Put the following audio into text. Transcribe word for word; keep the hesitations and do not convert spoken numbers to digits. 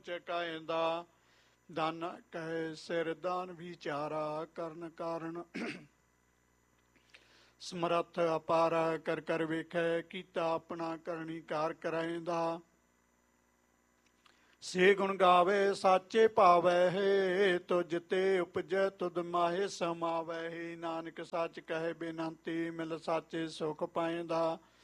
ਚਕਾਇਂਦਾ। ਦਾਨ ਕਹਿ ਸਿਰ ਦਾਨ ਵਿਚਾਰਾ, ਕਰਨ ਕਾਰਨ ਸਮਰੱਥ ਅਪਾਰਾ। ਕਰ ਕਰ ਵੇਖੈ ਕੀਤਾ ਆਪਣਾ, ਕਰਨੀ ਕਾਰ ਕਰਾਇਂਦਾ। ਸੇ ਗੁਣ ਗਾਵੇ ਸਾਚੇ ਭਾਵੈ ਹੈ, ਤੁਜ ਤੇ ਉਪਜੈ ਤੁਧ ਮਾਹੇ ਸਮਾਵੈ ਹੈ। ਨਾਨਕ ਸੱਚ ਕਹੇ ਬੇਨੰਤੀ, ਮਿਲ ਸਾਚੇ ਸੁਖ ਪਾਇਂਦਾ।